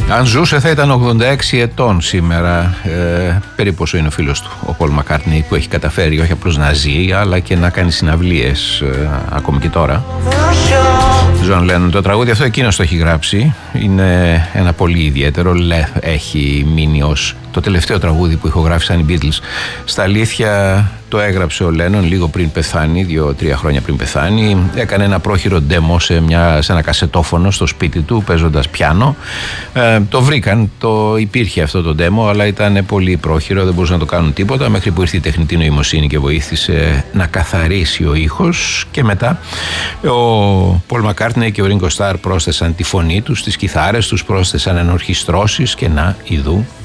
Αν ζούσε θα ήταν 86 ετών σήμερα, περίπου όσο είναι ο φίλος του, ο Πολ Μακκάρτνι, που έχει καταφέρει όχι απλώς να ζει, αλλά και να κάνει συναυλίες ακόμη και τώρα. Τζον Λένον, το τραγούδι αυτό εκείνος το έχει γράψει, είναι ένα πολύ ιδιαίτερο, έχει μείνει ως το τελευταίο τραγούδι που ηχογράφησαν οι Beatles. Στα αλήθεια το έγραψε ο Λένον λίγο πριν πεθάνει, 2-3 χρόνια πριν πεθάνει. Έκανε ένα πρόχειρο demo σε ένα κασετόφωνο στο σπίτι του, παίζοντας πιάνο. Το βρήκαν, υπήρχε αυτό το demo, αλλά ήταν πολύ πρόχειρο, δεν μπορούσαν να το κάνουν τίποτα, μέχρι που ήρθε η τεχνητή νοημοσύνη και βοήθησε να καθαρίσει ο ήχος. Και μετά ο Πολ Μακκάρτνι και ο Ringo Starr πρόσθεσαν τη φωνή τους, τις κιθάρες τους, πρόσθεσαν ενορχιστρώσεις και να, ειδού,